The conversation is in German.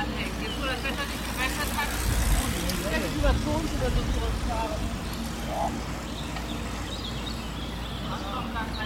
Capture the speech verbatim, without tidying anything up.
dranhängen. Jetzt, wo das Wetter nicht gewechselt hat, vielleicht über zu uns oder so zurückfahren. Hast doch gar